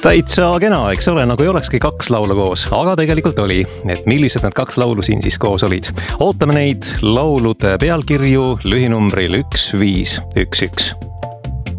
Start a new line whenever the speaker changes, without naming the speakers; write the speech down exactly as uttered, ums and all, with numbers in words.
Täitsa kena, eks ole, nagu ei olekski kaks laulu koos, aga tegelikult oli, et millised need kaks laulu siin siis koos olid. Ootame neid laulude pealkirju lühinumbril üks viis üks üks.